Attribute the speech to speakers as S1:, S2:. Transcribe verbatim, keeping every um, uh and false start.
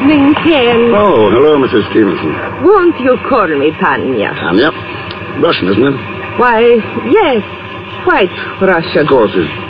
S1: evening, Ken.
S2: Oh, hello, Missus Stevenson.
S1: Won't you call me Tanya?
S2: Tanya? Russian, isn't it?
S1: Why, yes. Quite Russian.
S2: Of course. It's